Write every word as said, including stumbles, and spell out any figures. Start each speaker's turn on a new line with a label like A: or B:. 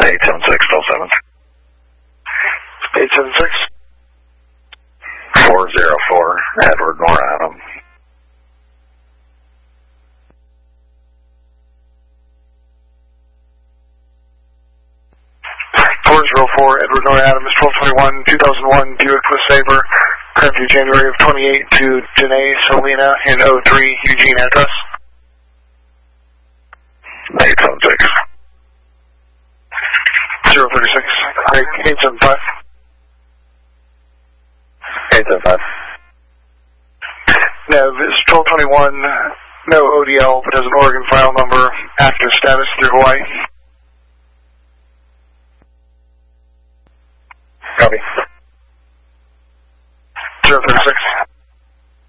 A: eight seven six, still seventh.
B: eight seven six.
A: four zero four, Edward Nor Adam.
B: four zero four, Edward Nor Adam, twelve twenty-one, two thousand one, Buick LeSabre, currently January of twenty-eight to Janae Selena in oh three, Eugene address.
A: eight seven six.
B: zero thirty-six, eight seven five.
A: eight seven five.
B: No, it's twelve twenty-one, no O D L, but has an Oregon file number, active status through Hawaii.
A: Copy.
B: zero thirty-six.